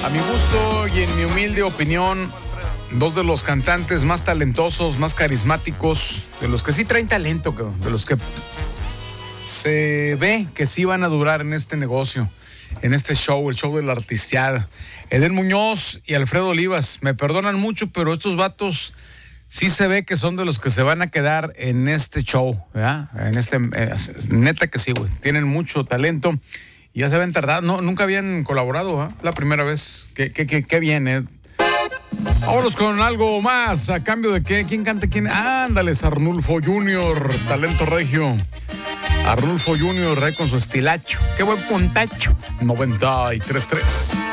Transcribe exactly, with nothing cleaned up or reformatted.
A mi gusto y en mi humilde opinión, dos de los cantantes más talentosos, más carismáticos, de los que sí traen talento, de los que se ve que sí van a durar en este negocio, en este show, el show de la artisteada. Edén Muñoz y Alfredo Olivas, me perdonan mucho, pero estos vatos sí se ve que son de los que se van a quedar en este show, ¿verdad? En este, eh, neta que sí, güey. Tienen mucho talento y ya se ven tardar. No, nunca habían colaborado, ¿eh? La primera vez. Qué, qué, qué, qué bien, ¿eh? Vámonos con algo más. ¿A cambio de qué? ¿Quién canta quién? Ándales, Arnulfo junior, talento regio. Arnulfo junior, ahí con su estilacho. Qué buen puntacho. noventa y tres punto tres.